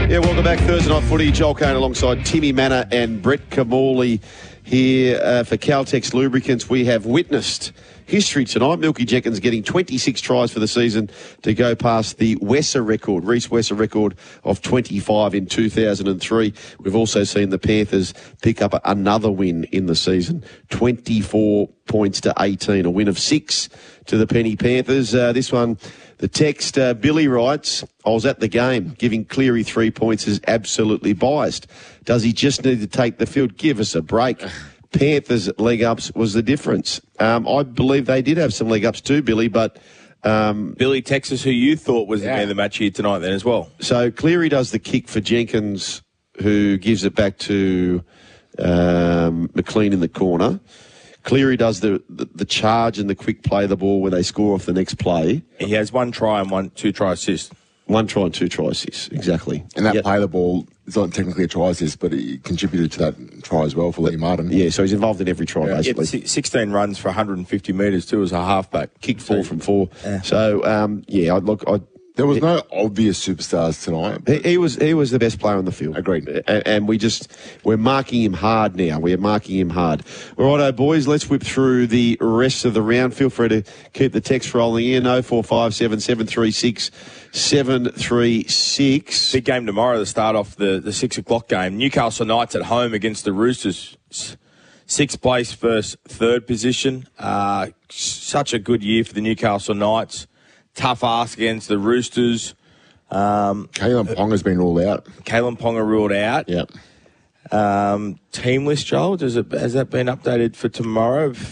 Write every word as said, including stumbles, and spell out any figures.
Yeah, welcome back. Thursday Night Footy. Joel Kane alongside Timmy Manor and Brett Kamali here uh, for Caltex Lubricants. We have witnessed history tonight. Milky Jenkins getting twenty-six tries for the season to go past the Wesser record, Reece Wesser record of twenty-five in two thousand three. We've also seen the Panthers pick up another win in the season, twenty-four points to eighteen, a win of six to the Penny Panthers. Uh, this one, the text, uh, Billy writes, I was at the game. Giving Cleary three points is absolutely biased. Does he just need to take the field? Give us a break. Panthers' leg ups was the difference. Um, I believe they did have some leg ups too, Billy, but... Um, Billy, Texas, who you thought was yeah. the man of the match here tonight then as well. So Cleary does the kick for Jenkins, who gives it back to um, McLean in the corner. Cleary does the, the the charge and the quick play of the ball where they score off the next play. He has one try and one two try assists. One try and two try assists, exactly. And that yep. play of the ball, it's not technically a try assist, but he contributed to that try as well for Lee Martin. Yeah, so he's involved in every try, yeah. basically. Yeah, sixteen runs for one hundred fifty metres too as a halfback. Kicked four from four. Yeah. So, um, yeah, I look... I, There was no obvious superstars tonight. He, he was he was the best player on the field. Agreed. And, and we just, we're marking him hard now. We're marking him hard. All righto, boys, let's whip through the rest of the round. Feel free to keep the text rolling in, oh four five seven, seven three six, seven three six. Big game tomorrow to start off the, the six o'clock game. Newcastle Knights at home against the Roosters. Sixth place versus third position. Uh, such a good year for the Newcastle Knights. Tough ask against the Roosters. Um, Kalen Ponga's been ruled out. Kalen Ponga ruled out. Yep. Um, team list, Joel, does it, has that been updated for tomorrow?